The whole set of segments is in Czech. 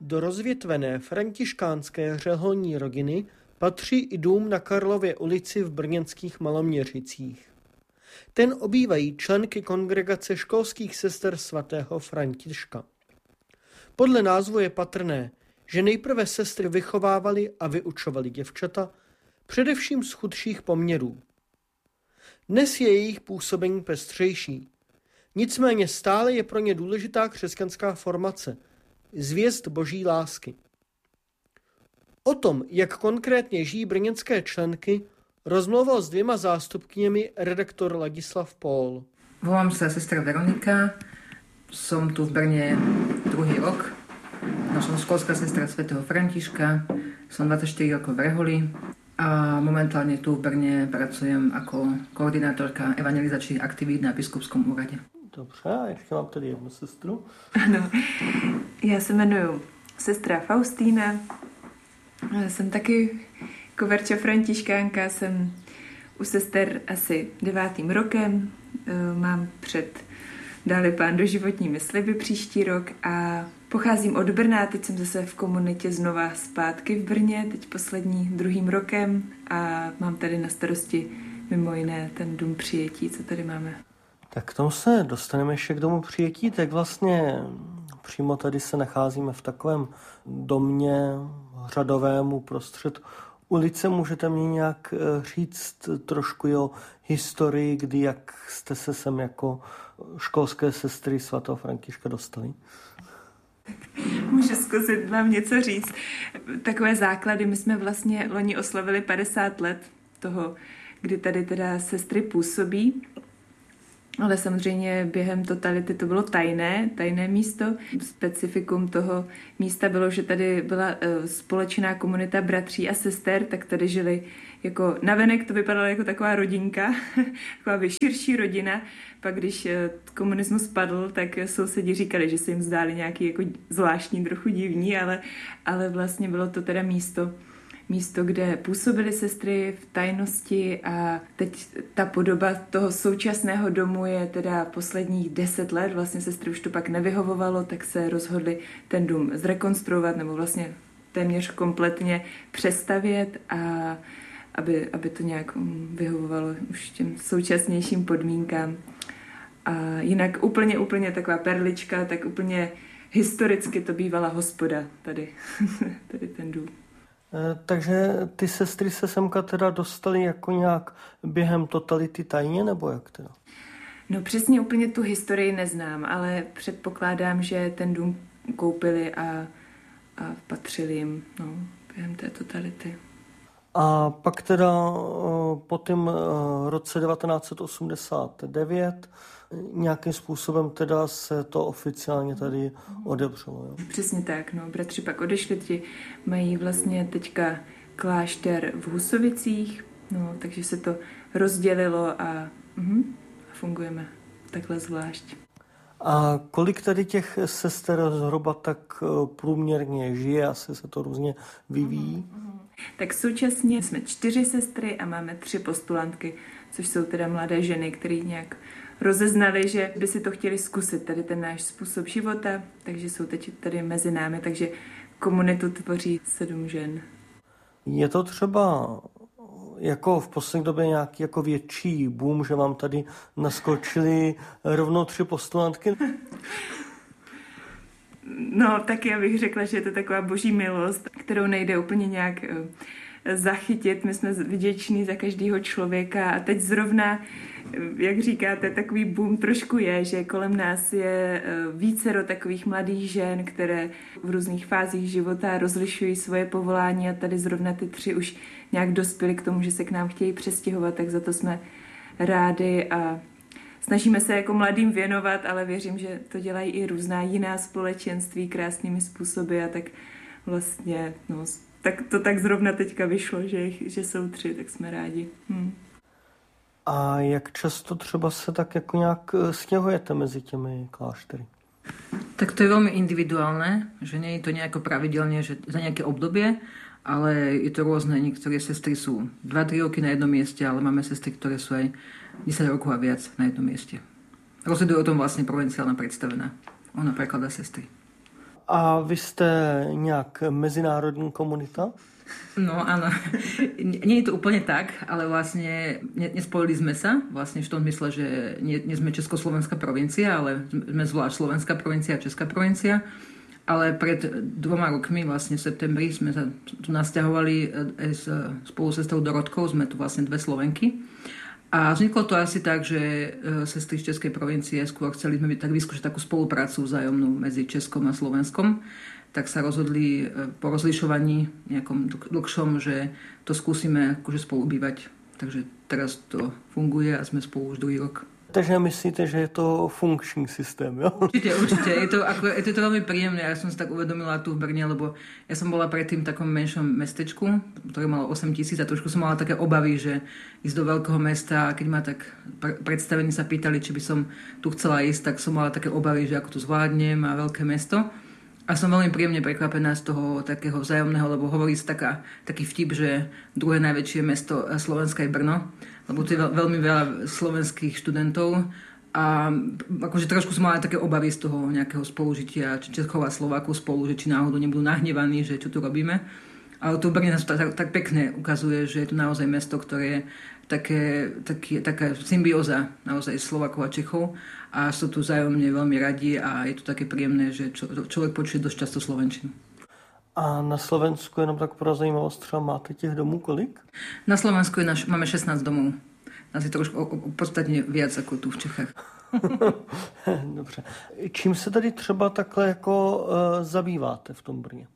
Do rozvětvené františkánské řeholní rodiny patří i dům na Karlově ulici v brněnských Maloměřicích. Ten obývají členky kongregace školských sester svatého Františka. Podle názvu je patrné, že nejprve sestry vychovávaly a vyučovaly děvčata, především z chudších poměrů. Dnes je jejich působení pestřejší. Nicméně stále je pro ně důležitá křesťanská formace, zvěst boží lásky. O tom, jak konkrétně žijí brněnské členky, rozmluvil s 2 zástupkyněmi redaktor Ladislav Pól. Volám sa sestra Veronika, som tu v Brne 2. rok. Som školská sestra svätého Františka, som 24 rokov v Reholi a momentálne tu v Brne pracujem ako koordinátorka evangelizačných aktivít na biskupskom úrade. Dobře, a ještě mám tady jednu sestru. Ano, já se jmenuji sestra Faustína. Jsem taky koverča františkánka, jsem u sester asi 9. rokem. Mám dali pán doživotními sliby příští rok a pocházím od Brna. Teď jsem zase v komunitě znova zpátky v Brně, teď poslední 2. rokem a mám tady na starosti mimo jiné ten dům přijetí, co tady máme. Tak k tomu se dostaneme ještě k domu přijetí, tak vlastně přímo tady se nacházíme v takovém domě řadovému prostřed ulice. Můžete mě nějak říct trošku o historii, kdy jak jste se sem jako školské sestry svatého Františka dostali? Můžu zkusit vám něco říct. Takové základy, my jsme vlastně loni oslavili 50 let toho, kdy tady teda sestry působí. Ale samozřejmě během totality to bylo tajné místo. Specifikum toho místa bylo, že tady byla společná komunita bratří a sester, tak tady žili jako navenek, to vypadalo jako taková rodinka, taková širší rodina. Pak když komunismus padl, tak sousedi říkali, že se jim zdáli nějaký jako zvláštní, trochu divní, ale vlastně bylo to teda místo, kde působily sestry v tajnosti a teď ta podoba toho současného domu je teda posledních 10 let, vlastně sestry už to pak nevyhovovalo, tak se rozhodli ten dům zrekonstruovat nebo vlastně téměř kompletně přestavět a aby to nějak vyhovovalo už těm současnějším podmínkám. A jinak úplně taková perlička, tak úplně historicky to bývala hospoda tady ten dům. Takže ty sestry se semka teda dostaly jako nějak během totality tajně, nebo jak teda? No přesně úplně tu historii neznám, ale předpokládám, že ten dům koupili a patřili jim během té totality. A pak teda po tom roce 1989 nějakým způsobem teda se to oficiálně tady odebřelo. Jo? Přesně tak, bratři pak odešli, ti mají vlastně teďka klášter v Husovicích, takže se to rozdělilo a fungujeme takhle zvlášť. A kolik tady těch sester zhruba tak průměrně žije, asi se to různě vyvíjí? Tak současně jsme 4 sestry a máme 3 postulantky, což jsou teda mladé ženy, které nějak rozeznali, že by si to chtěli zkusit, tady ten náš způsob života, takže jsou teď tady mezi námi, takže komunitu tvoří 7 žen. Je to třeba jako v poslední době nějaký jako větší boom, že vám tady naskočili rovnou 3 postulantky? No, tak já bych řekla, že je to taková boží milost, kterou nejde úplně nějak zachytit. My jsme vděční za každého člověka a teď zrovna, jak říkáte, takový boom trošku je, že kolem nás je vícero takových mladých žen, které v různých fázích života rozlišují svoje povolání a tady zrovna ty 3 už nějak dospěly k tomu, že se k nám chtějí přestěhovat, tak za to jsme rádi a snažíme se jako mladým věnovat, ale věřím, že to dělají i různá jiná společenství krásnými způsoby a tak vlastně, tak to tak zrovna teďka vyšlo, že jsou 3, tak jsme rádi. A jak často třeba se tak jako nějak stěhujete mezi těmi kláštery? Tak to je veľmi individuálne, že nie je to nejako pravidelne, že za nejaké obdobie, ale je to rôzne. Niektoré sestry sú 2-3 roky na jednom mieste, ale máme sestry, ktoré sú aj 10 rokov a viac na jednom mieste. Rozhoduje o tom vlastne provinciálna predstavená. Ona prekladá sestry. A vy jste nějak mezinárodní komunita? No áno, nie je to úplne tak, ale vlastne nespojili sme sa, vlastne v tom zmysle, že nie sme Československá provincia, ale sme zvlášť Slovenská provincia a Česká provincia. Ale pred 2 rokmi, vlastne v septembri, sme sa tu nasťahovali spolu s sestrou Dorotkou, sme tu vlastne 2 Slovenky. A vzniklo to asi tak, že sestry z Českej provincie skôr chceli sme tak vyskúšať takú spoluprácu vzájomnú medzi Českom a Slovenskom, tak sa rozhodli po rozlišovaní nejakom dlhšom, že to skúsime akože spolu bývať. Takže teraz to funguje a sme spolu už 2 rok. Takže myslíte, že je to funkčný systém, jo? Určite. Je to veľmi príjemné. Ja som si tak uvedomila tu v Brne, lebo ja som bola predtým v takom menšom mestečku, ktoré malo 8 000 a trošku som mala také obavy, že ísť do veľkého mesta a keď ma tak predstavení sa pýtali, či by som tu chcela ísť, tak som mala také obavy, že ako to zvládnem a veľké mesto. A som veľmi príjemne prekvapená z toho takého vzájomného, lebo hovorí sa taký vtip, že druhé najväčšie mesto Slovenska je Brno, lebo tu je veľmi veľa slovenských študentov a akože trošku som mala také obavy z toho nejakého spolužitia Čechov a Slovákov spolu, že či náhodou nebudú nahnevaní, že čo tu robíme. Ale tu v Brne nás tak pekne ukazuje, že je tu naozaj mesto, ktoré je taká symbióza naozaj Slovákov a Čechov a sú tu vzájomne veľmi radi a je to také príjemné, že človek počuje dosť často slovenčinu. A na Slovensku, jenom tak pro zajímavost, třeba máte těch domů kolik? Na Slovensku máme 16 domů. Nás je trošku podstatně viac ako tu v Čechách. Dobře. Čím se tady třeba takhle jako zabýváte v tom Brně?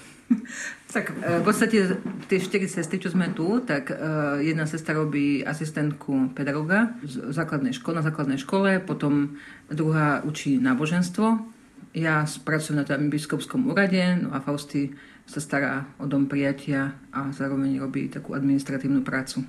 Tak v podstate tie 4 sestry, čo sme tu, tak jedna sestra robí asistentku pedagoga na základnej škole, potom druhá učí náboženstvo. Ja pracujem na tom biskupskom úrade, no a Fausty sa stará o dom prijatia a zároveň robí takú administratívnu prácu.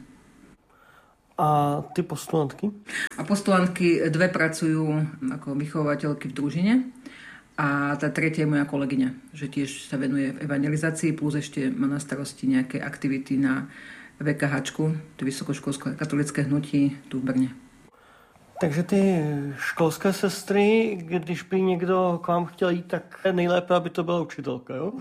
A ty postulantky? A postulantky 2 pracujú ako vychovateľky v družine. A tá tretia je moja kolegyňa, že tiež sa venuje v evangelizácii, plus ešte má na starosti nejaké aktivity na VKHčku, to Vysokoškolské katolické hnutí tu v Brně. Takže ty školské sestry, když by někdo k vám chtěl jít, tak nejlépe, aby to byla učitelka, jo?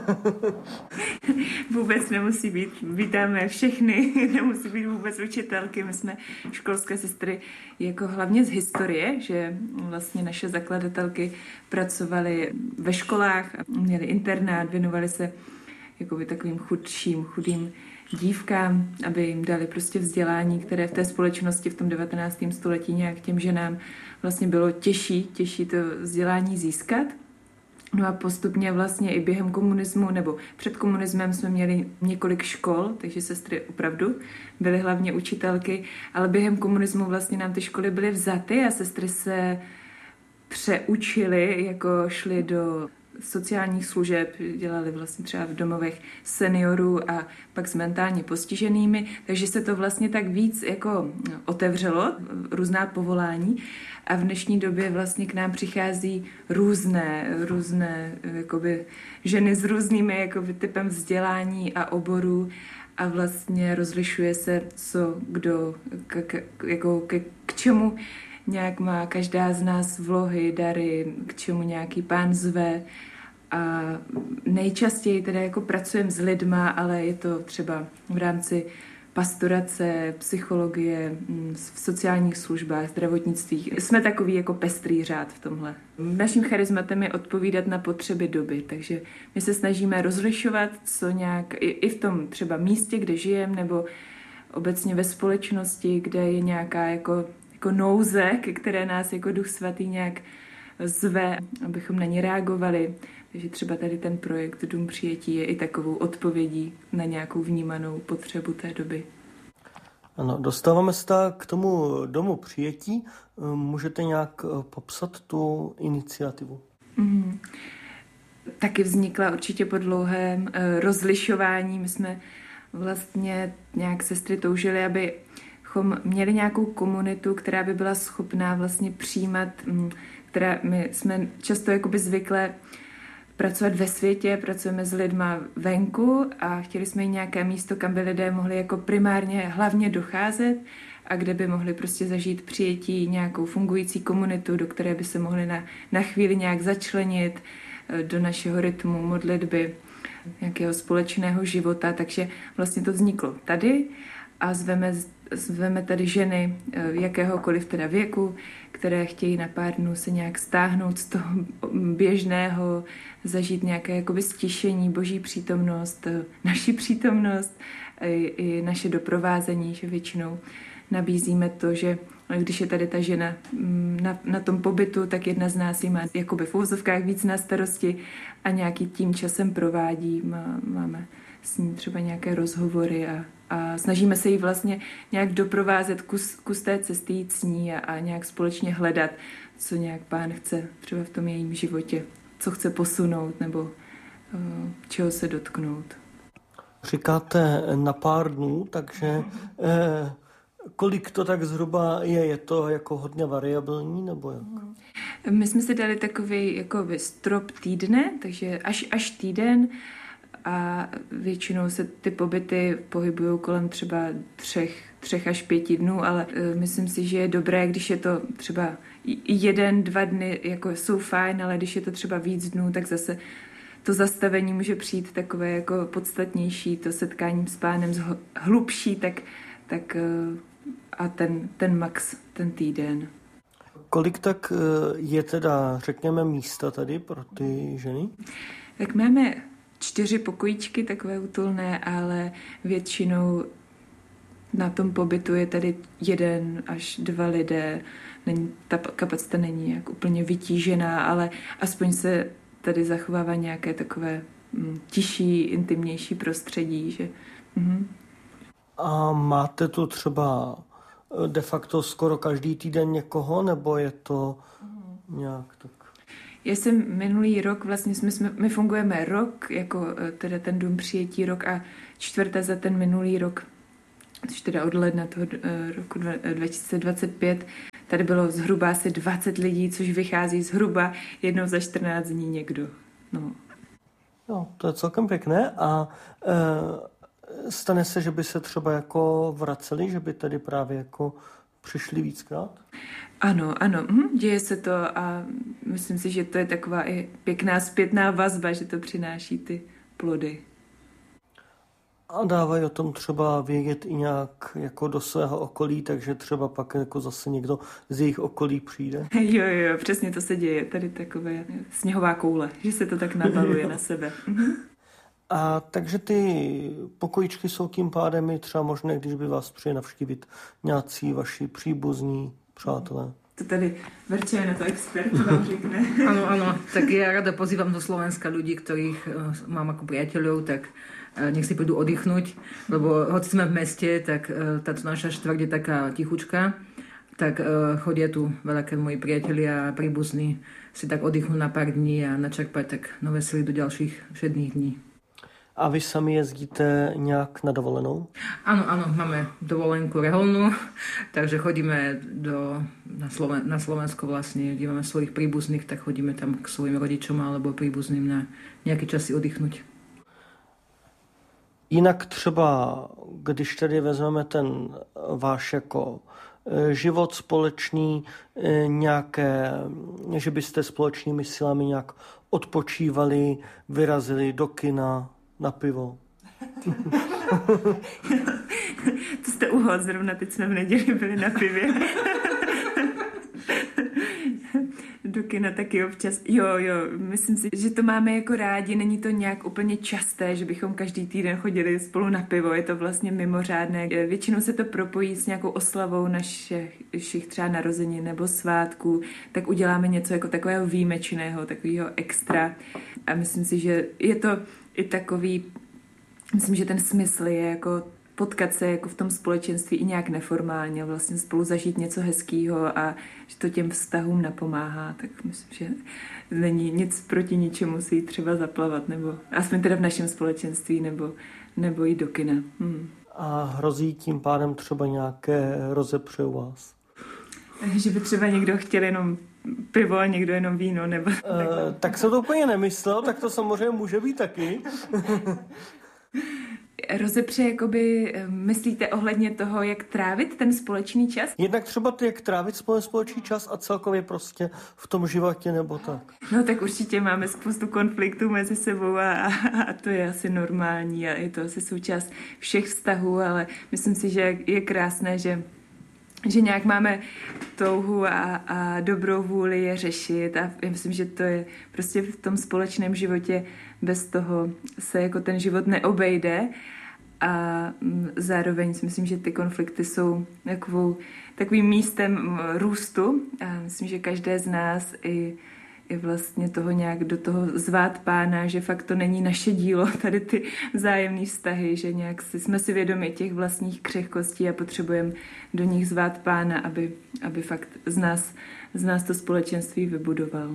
Vůbec nemusí být. Vítáme všechny, nemusí být vůbec učitelky. My jsme školské sestry jako hlavně z historie, že vlastně naše zakladatelky pracovaly ve školách, měly internát, věnovaly se jakoby takovým chudým dívkám, aby jim dali prostě vzdělání, které v té společnosti v tom 19. století nějak těm ženám vlastně bylo těžší to vzdělání získat. No a postupně vlastně i během komunismu nebo před komunismem jsme měli několik škol, takže sestry opravdu byly hlavně učitelky, ale během komunismu vlastně nám ty školy byly vzaty a sestry se přeučily, jako šly do sociálních služeb, dělali vlastně třeba v domovech seniorů a pak s mentálně postiženými, takže se to vlastně tak víc jako otevřelo, různá povolání a v dnešní době vlastně k nám přichází různé jakoby ženy s různými jakoby typem vzdělání a oborů a vlastně rozlišuje se, co kdo k čemu nějak má každá z nás vlohy, dary, k čemu nějaký pán zve a nejčastěji teda jako pracujeme s lidma, ale je to třeba v rámci pastorace, psychologie, v sociálních službách, zdravotnictví. Jsme takový jako pestrý řád v tomhle. Naším charizmatem je odpovídat na potřeby doby, takže my se snažíme rozlišovat, co nějak i v tom třeba místě, kde žijeme, nebo obecně ve společnosti, kde je nějaká jako nouze, které nás jako Duch Svatý nějak zve, abychom na ní reagovali. Takže třeba tady ten projekt Dům přijetí je i takovou odpovědí na nějakou vnímanou potřebu té doby. Ano, dostáváme se tak k tomu domu přijetí. Můžete nějak popsat tu iniciativu? Taky vznikla určitě po dlouhém rozlišování. My jsme vlastně nějak sestry toužili, abychom měli nějakou komunitu, která by byla schopná vlastně přijímat, my jsme často jakoby zvyklé pracovat ve světě, pracujeme s lidma venku a chtěli jsme jít nějaké místo, kam by lidé mohli jako primárně hlavně docházet a kde by mohli prostě zažít přijetí, nějakou fungující komunitu, do které by se mohli na chvíli nějak začlenit, do našeho rytmu, modlitby, nějakého společného života, takže vlastně to vzniklo tady a zveme tady ženy jakéhokoliv teda věku, které chtějí na pár dnů se nějak stáhnout z toho běžného, zažít nějaké jakoby stišení, boží přítomnost, naši přítomnost i naše doprovázení, že většinou nabízíme to, že když je tady ta žena na tom pobytu, tak jedna z nás ji má jakoby v uvozovkách víc na starosti a nějaký tím časem provádí. Máme s ní třeba nějaké rozhovory a snažíme se jí vlastně nějak doprovázet kus té cesty jít s ní a nějak společně hledat, co nějak Pán chce třeba v tom jejím životě, co chce posunout nebo čeho se dotknout. Říkáte na pár dnů, takže kolik to tak zhruba je? Je to jako hodně variabilní nebo jak? My jsme si dali takový jakoby strop týdne, takže až týden a většinou se ty pobyty pohybují kolem třeba 3 až 5 dnů, ale myslím si, že je dobré, když je to třeba 1-2 dny, jako jsou fajn, ale když je to třeba víc dnů, tak zase to zastavení může přijít takové jako podstatnější, to setkání s Pánem hlubší, tak a ten max, ten týden. Kolik tak je teda, řekněme, místa tady pro ty ženy? Tak máme 4 pokojíčky, takové útulné, ale většinou na tom pobytu je tady 1 až 2 lidé. Ta kapacita není jak úplně vytížená, ale aspoň se tady zachovává nějaké takové tižší, intimnější prostředí. Že? A máte tu třeba de facto skoro každý týden někoho, nebo je to nějak tak? Já jsem minulý rok, vlastně my fungujeme rok, jako teda ten dům přijetí rok a 4. za ten minulý rok, což teda od ledna toho roku 2025, tady bylo zhruba asi 20 lidí, což vychází zhruba jednou za 14 dní někdo. No. Jo, to je celkem pěkné a stane se, že by se třeba jako vraceli, že by tady právě jako přišli víckrát? Ano, děje se to a myslím si, že to je taková i pěkná zpětná vazba, že to přináší ty plody. A dávají o tom třeba vědět i nějak jako do svého okolí, takže třeba pak jako zase někdo z jejich okolí přijde? Jo, přesně to se děje. Tady takové sněhová koule, že se to tak nabaluje na sebe. A takže ty pokojičky jsou tím pádem i třeba možné, když by vás přijeli navštívit nějací vaši příbuzní přátelé. To tady Verča na to expert vám řekne. Áno, tak ja rada pozývam do Slovenska ľudí, ktorých mám ako priateľov, tak nech si prídu oddychnúť, lebo hoci sme v meste, tak táto naša štvrť je taká tichučka, tak chodia tu veľakrát moji priatelia a príbuzní si tak oddychnúť na pár dní a načerpať tak nové sily do ďalších všedných dní. A vy sami jezdíte nějak na dovolenou? Áno, máme dovolenku reholnú, takže chodíme na Slovensko vlastne, kde máme svojich príbuzných, tak chodíme tam k svojim rodičom alebo príbuzným na nejaký čas si oddychnúť. Jinak třeba, když tedy vezmeme ten váš jako život společný, nějaké, že byste společnými silami nějak odpočívali, vyrazili do kina, na pivo. To jste uhod, zrovna teď jsme v neděli byli na pivě. Do kina taky občas. Jo, myslím si, že to máme jako rádi, není to nějak úplně časté, že bychom každý týden chodili spolu na pivo, je to vlastně mimořádné. Většinou se to propojí s nějakou oslavou našich třeba narozenin nebo svátků, tak uděláme něco jako takového výjimečného, takového extra. A myslím si, že je to i takový, myslím, že ten smysl je jako potkat se jako v tom společenství i nějak neformálně, vlastně spolu zažít něco hezkého a že to těm vztahům napomáhá, tak myslím, že není nic proti ničemu si jít třeba zaplavat, nebo aspoň teda v našem společenství, nebo jít do kina. A hrozí tím pádem třeba nějaké rozepře u vás? Že by třeba někdo chtěl jenom pivo a někdo jenom víno, nebo... Tak se to úplně nemyslel, tak to samozřejmě může být taky. rozepře, jakoby myslíte ohledně toho, jak trávit ten společný čas? Jednak třeba jak trávit společný čas a celkově prostě v tom životě nebo tak. No tak určitě máme spoustu konfliktů mezi sebou a to je asi normální a je to asi součást všech vztahů, ale myslím si, že je krásné, že nějak máme touhu a dobrou vůli je řešit a já myslím, že to je prostě v tom společném životě, bez toho se jako ten život neobejde a zároveň si myslím, že ty konflikty jsou takovým místem růstu a myslím, že každé z nás i vlastně toho nějak do toho zvát Pána, že fakt to není naše dílo, tady ty vzájemné vztahy, že nějak jsme si vědomi těch vlastních křehkostí a potřebujeme do nich zvát Pána, aby fakt z nás to společenství vybudoval.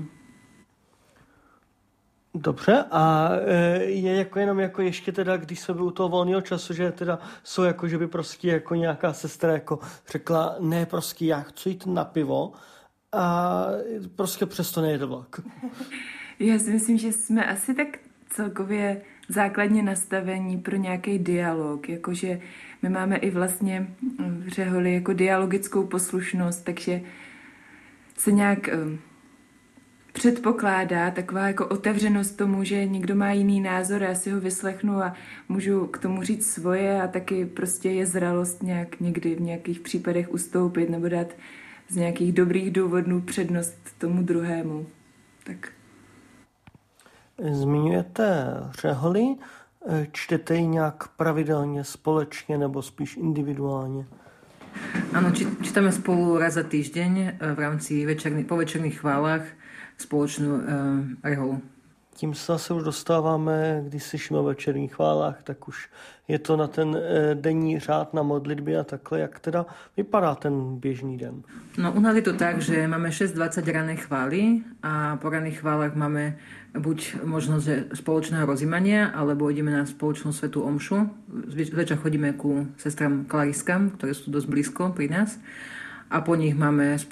Dobře, a je jako jenom jako ještě teda, když se byl u toho volného času, že teda jsou jako, že by prostě jako nějaká sestra jako řekla, ne, prostě já chci jít na pivo, a prostě přesto nejde vlak. Já si myslím, že jsme asi tak celkově základně nastavení pro nějaký dialog, jakože my máme i vlastně v Řeholi jako dialogickou poslušnost, takže se nějak předpokládá taková jako otevřenost tomu, že někdo má jiný názor a já si ho vyslechnu a můžu k tomu říct svoje a taky prostě je zralost nějak někdy v nějakých případech ustoupit nebo dát z nějakých dobrých důvodů přednost tomu druhému. Tak. Zmiňujete Řeholi, čtete ji nějak pravidelně společně nebo spíš individuálně? Áno, čítame spolu raz za týždeň v rámci po večerných chválach spoločnú reholu. Tím se zase už dostáváme, když slyšíme o večerních chválách, tak už je to na ten denní řád na modlitby a takhle, jak teda vypadá ten běžný den? No u nás je to tak, že máme 6:20 ranné chvály a po ranných chválach máme buď možnosť spoločného rozjímania, alebo ideme na spoločnú svätú omšu. Zväčša chodíme ku sestram Klariskám, ktoré sú dosť blízko pri nás. A po nich máme